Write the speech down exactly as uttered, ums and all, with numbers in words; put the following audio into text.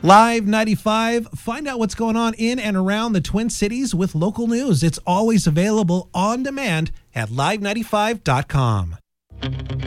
Live ninety-five, find out what's going on in and around the Twin Cities with local news. It's always available on demand at live ninety-five dot com.